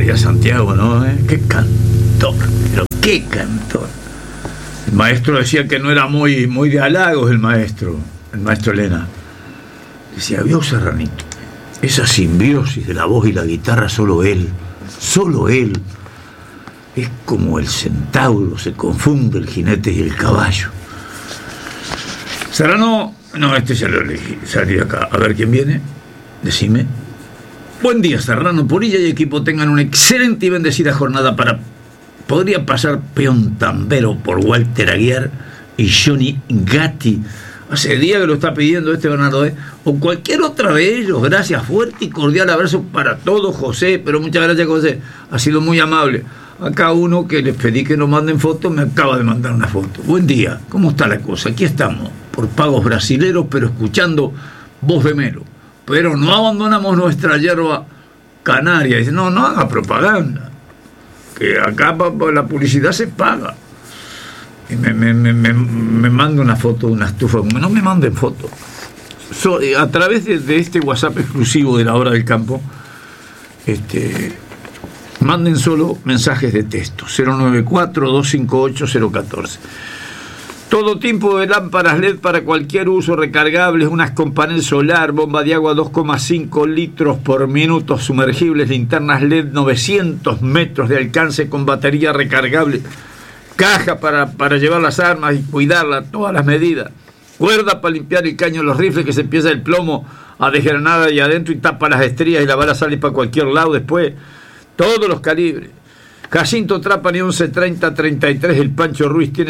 María Santiago, ¿no? Qué cantor, pero qué cantor. El maestro decía que no era muy de halagos el maestro Elena. Decía, vio Serranito, esa simbiosis de la voz y la guitarra, solo él. Es como el centauro, se confunde el jinete y el caballo. Serrano, no, este ya lo elegí, salí acá. A ver quién viene, decime. Buen día, Serrano, Porilla y equipo tengan una excelente y bendecida jornada podría pasar Peón Tambero por Walter Aguiar y Johnny Gatti. Hace días que lo está pidiendo Bernardo, o cualquier otra de ellos. Gracias, fuerte y cordial abrazo para todos, José. Pero muchas gracias, José, ha sido muy amable. Acá uno que les pedí que nos manden fotos me acaba de mandar una foto. Buen día, ¿cómo está la cosa? Aquí estamos, por pagos brasileros, pero escuchando Voz de Melo. Pero no abandonamos nuestra yerba canaria. Dice, no haga propaganda, que acá la publicidad se paga. Y me manda una foto de una estufa. No me manden fotos. A través de este WhatsApp exclusivo de La Hora del Campo, manden solo mensajes de texto. 094-258-014. Todo tipo de lámparas LED para cualquier uso, recargables, unas con panel solar, bomba de agua 2,5 litros por minuto, sumergibles, linternas LED 900 metros de alcance con batería recargable, caja para llevar las armas y cuidarlas, todas las medidas, cuerda para limpiar el caño de los rifles, que se empieza el plomo a desgranar ahí adentro y tapa las estrías y la bala sale para cualquier lado después, todos los calibres. Jacinto Trapani 113033, el Pancho Ruiz tiene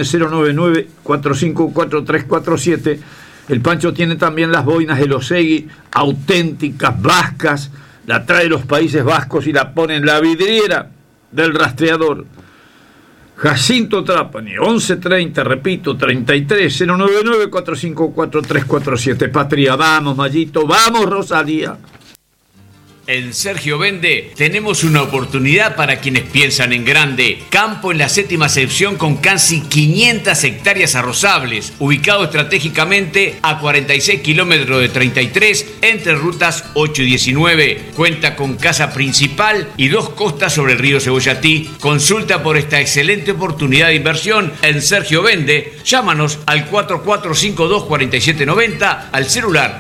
099-454347. El Pancho tiene también las boinas de Losegui, auténticas, vascas, la trae de los Países Vascos y la pone en la vidriera del rastreador. Jacinto Trapani 1130, repito, 33, 099-454347. Patria, vamos Mayito, vamos Rosalía. En Sergio Vende tenemos una oportunidad para quienes piensan en grande. Campo en la séptima sección con casi 500 hectáreas arrozables, ubicado estratégicamente a 46 kilómetros de 33 entre rutas 8 y 19. Cuenta con casa principal y 2 costas sobre el río Cebollatí. Consulta por esta excelente oportunidad de inversión en Sergio Vende. Llámanos al 4452-4790, al celular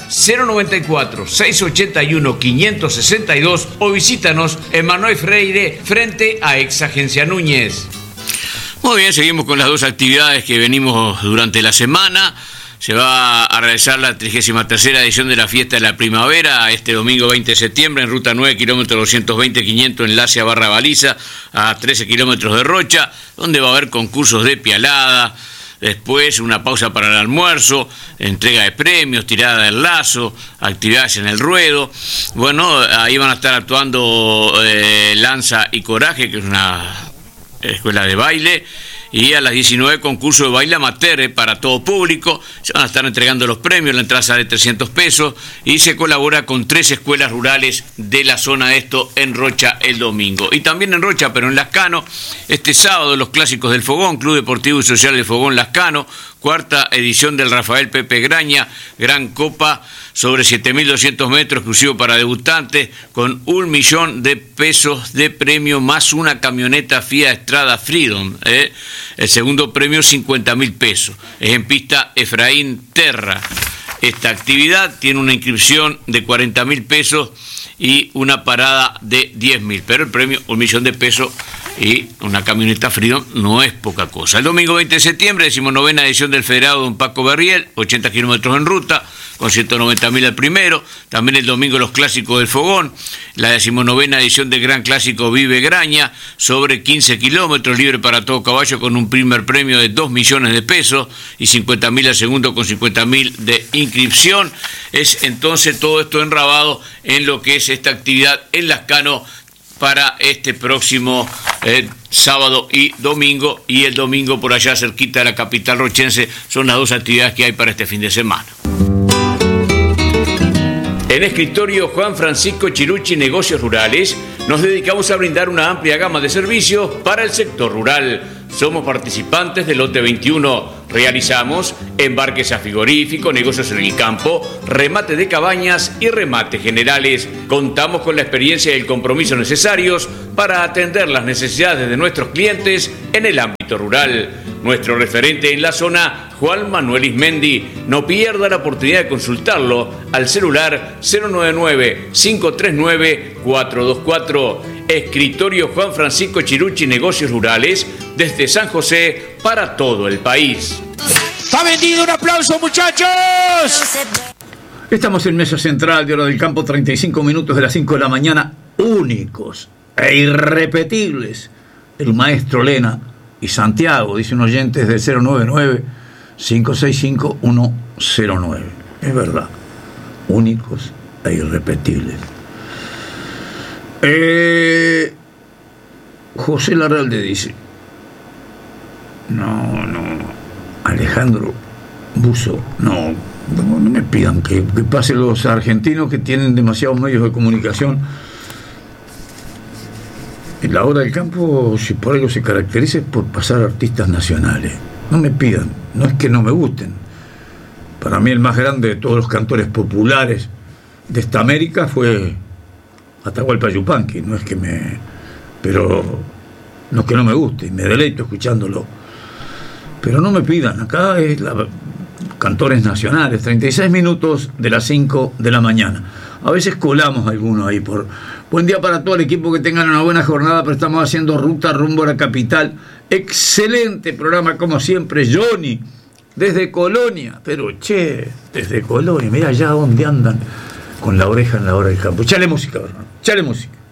094-681-560 o visítanos en Manuel Freire frente a Ex Agencia Núñez. Muy bien, seguimos con las 2 actividades que venimos durante la semana. Se va a realizar la 33ª edición de la Fiesta de la Primavera este domingo 20 de septiembre en ruta 9, kilómetro 220-500, enlace a Barra Baliza, a 13 kilómetros de Rocha, donde va a haber concursos de pialada. Después una pausa para el almuerzo, entrega de premios, tirada del lazo, actividades en el ruedo. Bueno, ahí van a estar actuando Lanza y Coraje, que es una escuela de baile. Y a las 19 concurso de baile amateur para todo público. Se van a estar entregando los premios, la entrada sale 300 pesos y se colabora con 3 escuelas rurales de la zona, esto en Rocha el domingo. Y también en Rocha, pero en Lascano, este sábado los clásicos del Fogón, Club Deportivo y Social del Fogón Lascano, 4ª edición del Rafael Pepe Graña, Gran Copa sobre 7.200 metros, exclusivo para debutantes, con 1 millón de pesos de premio más una camioneta Fiat Strada Freedom. El segundo premio 50.000 pesos. Es en pista Efraín Terra. Esta actividad tiene una inscripción de 40.000 pesos y una parada de 10.000, pero el premio 1 millón de pesos y una camioneta Freedom no es poca cosa. El domingo 20 de septiembre, 19ª edición del Federado Don Paco Berriel, 80 kilómetros en ruta, con 190.000 al primero. También el domingo los clásicos del Fogón, la 19ª edición del Gran Clásico Vive Graña, sobre 15 kilómetros, libre para todo caballo, con un primer premio de 2 millones de pesos y 50.000 al segundo, con 50.000 de inscripción. Es entonces todo esto enrabado en lo que es esta actividad en Lascano para este próximo sábado y domingo, y el domingo por allá cerquita de la capital rochense. Son las 2 actividades que hay para este fin de semana. En Escritorio Juan Francisco Chirucci Negocios Rurales nos dedicamos a brindar una amplia gama de servicios para el sector rural. Somos participantes del lote 21. Realizamos embarques a frigorífico, negocios en el campo, remate de cabañas y remate generales. Contamos con la experiencia y el compromiso necesarios para atender las necesidades de nuestros clientes en el ámbito rural. Nuestro referente en la zona, Juan Manuel Ismendi. No pierda la oportunidad de consultarlo al celular 099-539-424. Escritorio Juan Francisco Chirucci, Negocios Rurales, desde San José para todo el país. ¡Está vendido! ¡Un aplauso, muchachos! Estamos en Mesa Central de Hora del Campo, 35 minutos de las 5 de la mañana, únicos e irrepetibles. El maestro Lena y Santiago, dice un oyente del 099-565-109. Es verdad, únicos e irrepetibles. José Larralde dice: no, Alejandro Buzo, no me pidan que pasen los argentinos que tienen demasiados medios de comunicación. En la Hora del Campo, si por algo se caracteriza, es por pasar artistas nacionales. No me pidan, no es que no me gusten. Para mí el más grande de todos los cantores populares de esta América fue Atahualpa Yupanqui. No es que me no me guste, me deleito escuchándolo. Pero no me pidan, acá es cantores nacionales, 36 minutos de las 5 de la mañana. A veces colamos algunos ahí por... Buen día para todo el equipo, que tengan una buena jornada, pero estamos haciendo ruta rumbo a la capital. Excelente programa, como siempre, Johnny, desde Colonia. Pero, desde Colonia, mira allá donde andan con la oreja en la Hora del Campo. Chale música, hermano, chale música.